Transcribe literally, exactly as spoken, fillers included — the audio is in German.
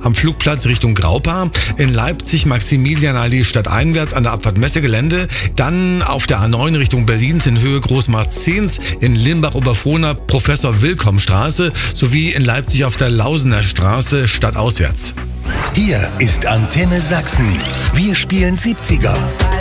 am Flugplatz Richtung Graupa, in Leipzig Maximilianallee stadteinwärts an der Abfahrt Messegelände, dann auf der A neun Richtung Berlin in Höhe Großmarkt-Zehns, in Limbach-Oberfrohna Professor-Willkomm-Straße sowie in Leipzig auf der Lausener Straße stadtauswärts. Hier ist Antenne Sachsen. Wir spielen siebziger.